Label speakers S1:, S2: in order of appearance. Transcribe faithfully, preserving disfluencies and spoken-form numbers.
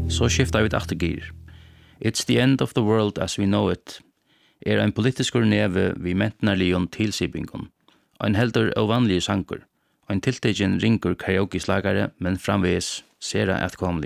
S1: Så skiftar vi til gir. It's the end of the world as we know it. Er ein politiskur neve vi mentnarlion tilsipingon. Ein heldur ovanlig sankur. Ein tiltegin ringur karaoke-slagare, men framvegis sera atkomlig.